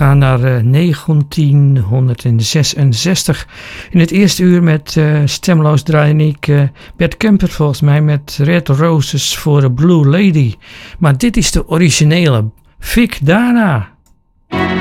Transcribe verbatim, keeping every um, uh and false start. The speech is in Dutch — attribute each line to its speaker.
Speaker 1: gaan naar uh, negentienhonderdzesenzestig. In het eerste uur met uh, stemloos draaide ik uh, Bert Kemper volgens mij met Red Roses for a Blue Lady. Maar dit is de originele Vic Dana.